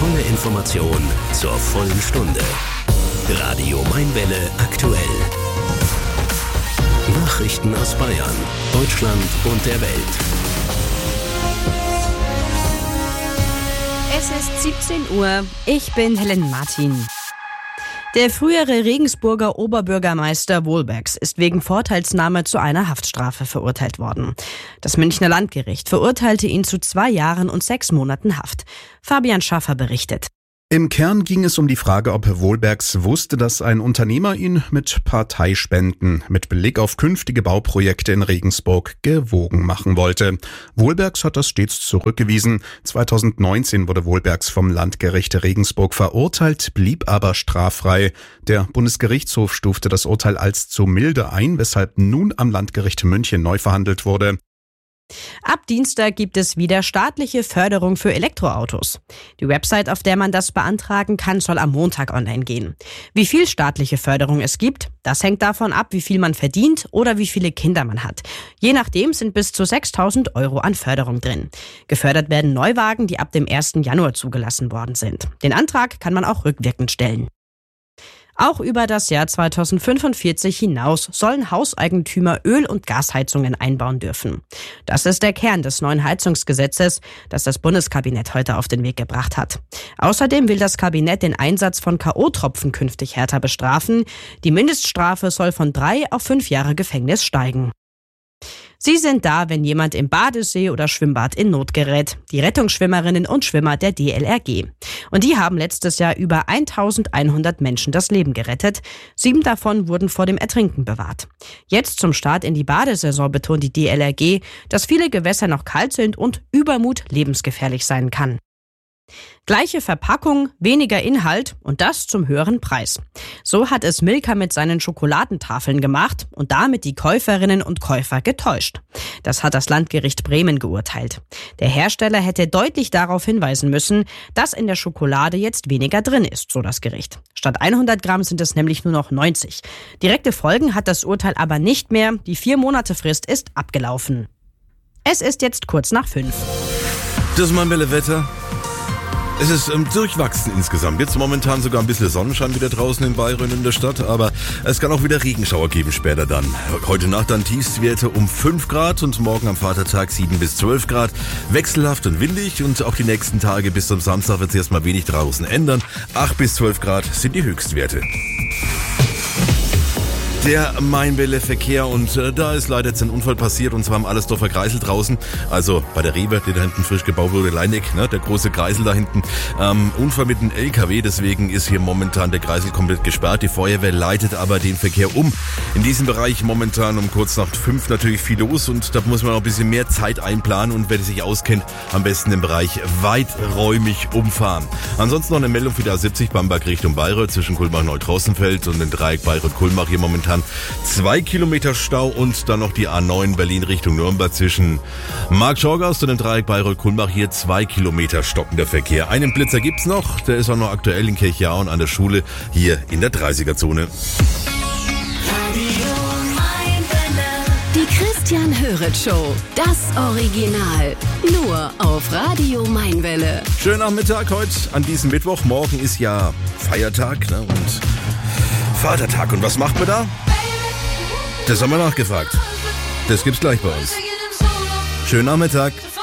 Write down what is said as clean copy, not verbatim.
volle Information zur vollen Stunde. Radio Mainwelle aktuell. Nachrichten aus Bayern, Deutschland und der Welt. Es ist 17 Uhr. Ich bin Helen Martin. Der frühere Regensburger Oberbürgermeister Wohlbergs ist wegen Vorteilsnahme zu einer Haftstrafe verurteilt worden. Das Münchner Landgericht verurteilte ihn zu 2 Jahren und 6 Monaten Haft. Fabian Schaffer berichtet. Im Kern ging es um die Frage, ob Wohlbergs wusste, dass ein Unternehmer ihn mit Parteispenden mit Blick auf künftige Bauprojekte in Regensburg gewogen machen wollte. Wohlbergs hat das stets zurückgewiesen. 2019 wurde Wohlbergs vom Landgericht Regensburg verurteilt, blieb aber straffrei. Der Bundesgerichtshof stufte das Urteil als zu milde ein, weshalb nun am Landgericht München neu verhandelt wurde. Ab Dienstag gibt es wieder staatliche Förderung für Elektroautos. Die Website, auf der man das beantragen kann, soll am Montag online gehen. Wie viel staatliche Förderung es gibt, das hängt davon ab, wie viel man verdient oder wie viele Kinder man hat. Je nachdem sind bis zu 6.000 € an Förderung drin. Gefördert werden Neuwagen, die ab dem 1. Januar zugelassen worden sind. Den Antrag kann man auch rückwirkend stellen. Auch über das Jahr 2045 hinaus sollen Hauseigentümer Öl- und Gasheizungen einbauen dürfen. Das ist der Kern des neuen Heizungsgesetzes, das das Bundeskabinett heute auf den Weg gebracht hat. Außerdem will das Kabinett den Einsatz von K.O.-Tropfen künftig härter bestrafen. Die Mindeststrafe soll von 3 auf 5 Jahre Gefängnis steigen. Sie sind da, wenn jemand im Badesee oder Schwimmbad in Not gerät. Die Rettungsschwimmerinnen und Schwimmer der DLRG. Und die haben letztes Jahr über 1100 Menschen das Leben gerettet. 7 davon wurden vor dem Ertrinken bewahrt. Jetzt zum Start in die Badesaison betont die DLRG, dass viele Gewässer noch kalt sind und Übermut lebensgefährlich sein kann. Gleiche Verpackung, weniger Inhalt und das zum höheren Preis. So hat es Milka mit seinen Schokoladentafeln gemacht und damit die Käuferinnen und Käufer getäuscht. Das hat das Landgericht Bremen geurteilt. Der Hersteller hätte deutlich darauf hinweisen müssen, dass in der Schokolade jetzt weniger drin ist, so das Gericht. Statt 100 Gramm sind es nämlich nur noch 90. Direkte Folgen hat das Urteil aber nicht mehr. Die 4-Monate-Frist ist abgelaufen. Es ist jetzt kurz nach 5. Das Mainwelle-Wetter. Es ist durchwachsen insgesamt. Jetzt momentan sogar ein bisschen Sonnenschein wieder draußen in Bayern in der Stadt, aber es kann auch wieder Regenschauer geben später dann. Heute Nacht dann Tiefstwerte um 5 Grad und morgen am Vatertag 7 bis 12 Grad. Wechselhaft und windig und auch die nächsten Tage bis zum Samstag wird sich erstmal wenig draußen ändern. 8 bis 12 Grad sind die Höchstwerte. Der Mainwelle-Verkehr und da ist leider jetzt ein Unfall passiert und zwar am Allersdorfer Kreisel draußen, also bei der Rewe, die da hinten frisch gebaut wurde, Leineck, ne, der große Kreisel da hinten, Unfall mit einem LKW, deswegen ist hier momentan der Kreisel komplett gesperrt, die Feuerwehr leitet aber den Verkehr um. In diesem Bereich momentan um kurz nach 5 natürlich viel los und da muss man auch ein bisschen mehr Zeit einplanen und wer sich auskennt, am besten im Bereich weiträumig umfahren. Ansonsten noch eine Meldung für die A70 Bamberg Richtung Bayreuth zwischen Kulmbach-Neutrossenfeld und dem Dreieck Bayreuth-Kulmbach hier momentan 2 Kilometer Stau und dann noch die A9 Berlin Richtung Nürnberg zwischen Marktschorgast und dem Dreieck Bayreuth-Kulmbach hier 2 Kilometer stockender Verkehr. Einen Blitzer gibt's noch, der ist auch noch aktuell in Kirchjauen an der Schule hier in der 30er-Zone. Die Christian Höret Show, das Original, nur auf Radio Mainwelle. Schönen Nachmittag heute an diesem Mittwoch. Morgen ist ja Feiertag, ne? Und Vatertag. Und was macht man da? Das haben wir nachgefragt. Das gibt's gleich bei uns. Schönen Nachmittag.